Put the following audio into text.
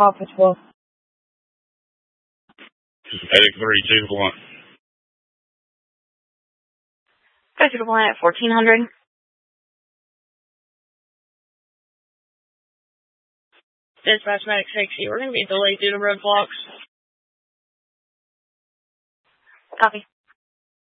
Paw Patrol. Attic 3, 2-1. Go to the line at 1400. Dispatch Medic 60. We're going to be delayed due to roadblocks. Copy.